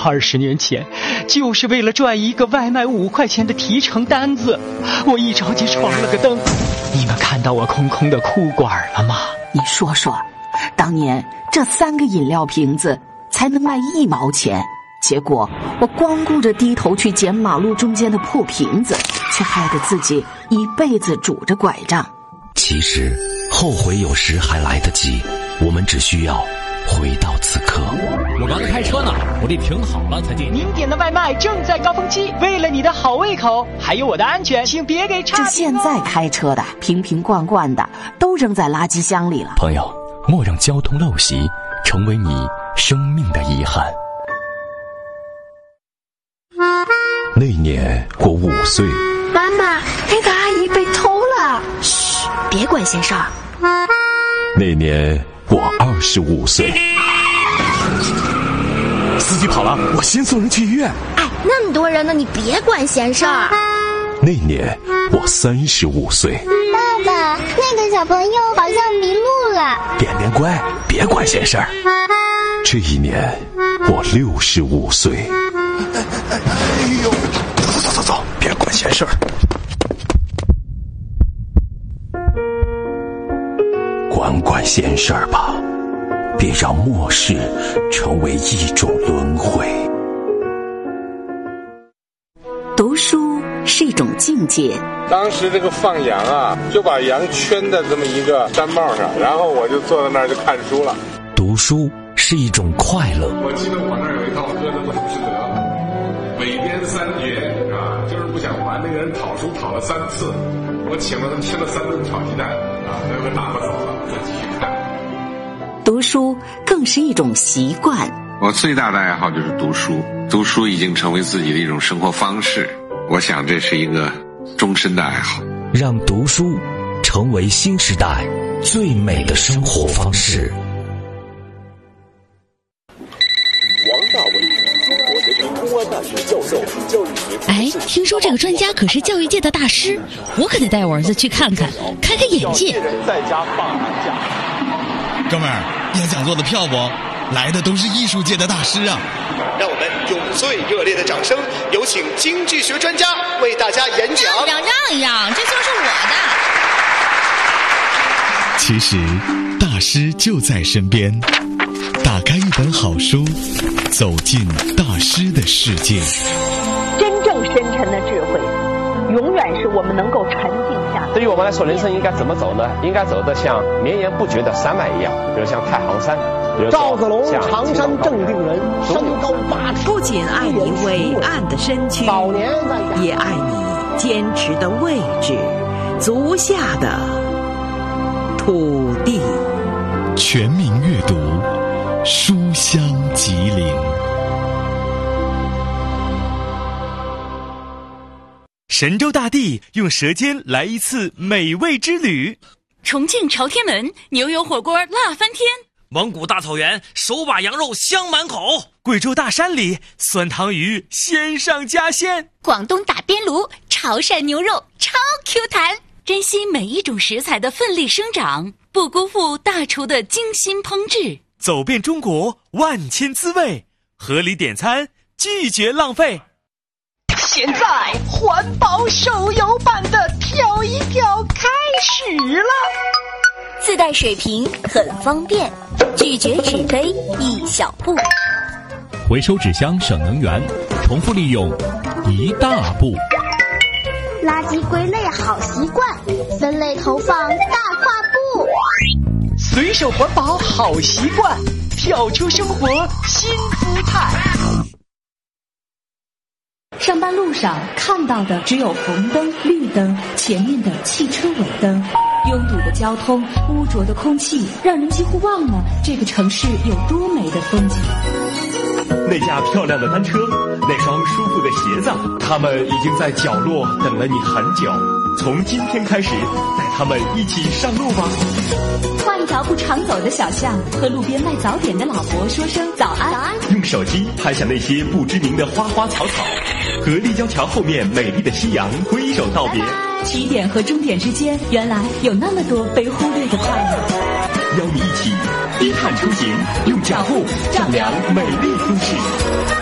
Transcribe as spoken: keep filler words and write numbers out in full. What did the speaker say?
二十年前，就是为了赚一个外卖五块钱的提成单子，我一着急闯了个灯。你们看到我空空的裤管了吗？ 你说说，当年这三个饮料瓶子才能卖一毛钱，结果我光顾着低头去捡马路中间的破瓶子，却害得自己一辈子拄着拐杖。 其实后悔有时还来得及，我们只需要回到此刻。 我刚开车呢，我得停好了才进。 您点的外卖正在高峰期，为了你的好胃口，还有我的安全，请别给差评哦。 这现在开车的瓶瓶罐罐的都扔在垃圾箱里了。 朋友，莫让交通陋习成为你生命的遗憾。那年我五岁。 妈妈，那个阿姨被偷了。 嘘，别管闲事儿。 那年我二十五岁。 司机跑了，我先送人去医院。 哎，那么多人呢，你别管闲事儿。 那年我三十五岁。 爸爸，那个小朋友好像迷路了。 点点乖，别管闲事儿。 这一年我六十五岁。 哎哎哎呦！走走走走，别管闲事儿。 管管闲事儿吧，别让末世成为一种轮回。 读书是一种境界。 当时这个放羊啊，就把羊圈在这么一个毡帽上，然后我就坐在那儿就看书了。 读书是一种快乐。 我记得我那儿有一套歌的本事德，每编三绝啊，就是不想还那个人讨书讨了三次，我请了他吃了三顿炒鸡蛋啊，最后打发走了，我继续看。 读书更是一种习惯。 我最大的爱好就是读书，读书已经成为自己的一种生活方式，我想这是一个终身的爱好。 让读书成为新时代最美的生活方式。 王大伟，中国人民公安大学教授，教育学。 哎，听说这个专家可是教育界的大师，我可得带我儿子去看看，开开眼界。 在家放寒假。 哥们儿，演讲做的票不？来的都是艺术界的大师啊！ 让我们用最热烈的掌声，有请经济学专家为大家演讲。 让让让，这就是我的。其实，大师就在身边。打开一本好书，走进大师的世界。 真正深沉的智慧，永远是我们能够沉静下。 对于我们来说，人生应该怎么走呢？应该走得像绵延不绝的山脉一样，比如像太行山。 赵子龙，常山正定人，身高八尺。 不仅爱你伟岸的身躯，也爱你坚持的位置，足下的土地。 全民阅读，书香吉林。 神州大地用舌尖来一次美味之旅。 重庆朝天门牛油火锅辣翻天。 蒙古大草原手把羊肉香满口。 贵州大山里酸汤鱼鲜上加鲜。 广东打边炉潮汕牛肉超 Q 弹。珍惜每一种食材的奋力生长，不辜负大厨的精心烹制。 走遍中国万千滋味，合理点餐，拒绝浪费。 现在环保手游版的跳一跳开始了， 自带水瓶很方便，拒绝纸杯一小步， 回收纸箱省能源，重复利用一大步。 垃圾归类好习惯，分类投放大跨步。 随手环保好习惯，跳出生活新姿态。 上班路上看到的只有红灯、绿灯，前面的汽车尾灯。拥堵的交通，污浊的空气，让人几乎忘了这个城市有多美的风景。 那架漂亮的单车，那双舒服的鞋子，他们已经在角落等了你很久。从今天开始，带他们一起上路吧。 换一条不常走的小巷，和路边卖早点的老伯说声早安。早安。 用手机拍下那些不知名的花花草草，和立交桥后面美丽的夕阳挥手道别。 起点和终点之间，原来有那么多被忽略的快乐。 邀你一起低碳出行，用脚步丈量美丽都市。